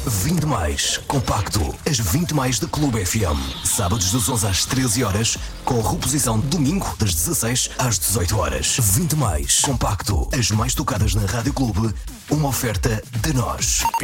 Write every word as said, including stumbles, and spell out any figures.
vinte mais compacto. As vinte mais da Clube F M. Sábados das onze às treze horas, com reposição domingo das dezasseis às dezoito horas. vinte mais compacto. As mais tocadas na Rádio Clube. Uma oferta de nós.